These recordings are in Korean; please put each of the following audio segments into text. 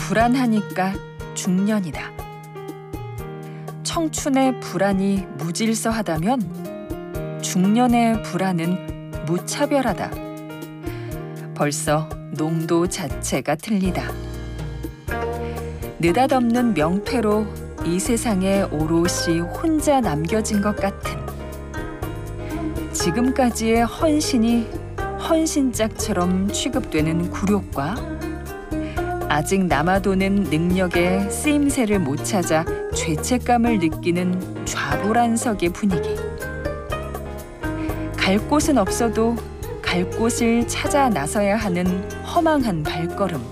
불안하니까 중년이다. 청춘의 불안이 무질서하다면 중년의 불안은 무차별하다. 벌써 농도 자체가 틀리다. 느닷없는 명퇴로 이 세상에 오롯이 혼자 남겨진 것 같은 지금까지의 헌신이 헌신짝처럼 취급되는 굴욕과 아직 남아도는 능력의 쓰임새를 못 찾아 죄책감을 느끼는 좌불안석의 분위기. 갈 곳은 없어도 갈 곳을 찾아 나서야 하는 허망한 발걸음.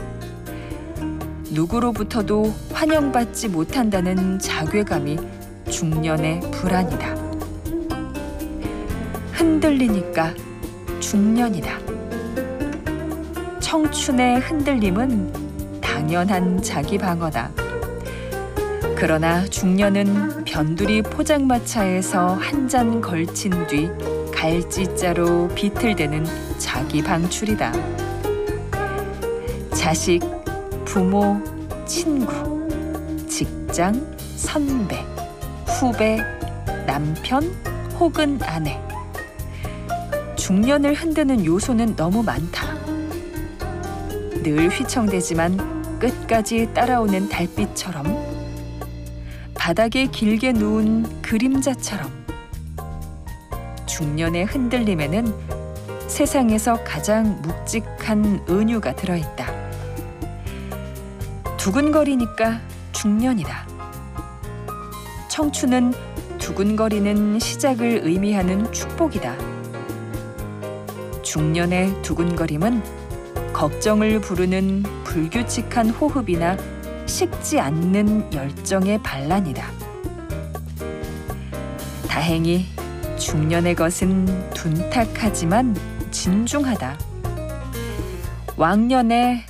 누구로부터도 환영받지 못한다는 자괴감이 중년의 불안이다. 흔들리니까 중년이다. 청춘의 흔들림은 당연한 자기 방어다. 그러나 중년은 변두리 포장마차에서 한 잔 걸친 뒤 갈지자로 비틀대는 자기 방출이다. 자식, 부모, 친구, 직장, 선배, 후배, 남편 혹은 아내. 중년을 흔드는 요소는 너무 많다. 늘 휘청대지만 끝까지 따라오는 달빛처럼, 바닥에 길게 누운 그림자처럼 중년의 흔들림에는 세상에서 가장 묵직한 은유가 들어있다. 두근거리니까 중년이다. 청춘은 두근거리는 시작을 의미하는 축복이다. 중년의 두근거림은 걱정을 부르는 불규칙한 호흡이나 식지 않는 열정의 반란이다. 다행히 중년의 것은 둔탁하지만 진중하다. 왕년에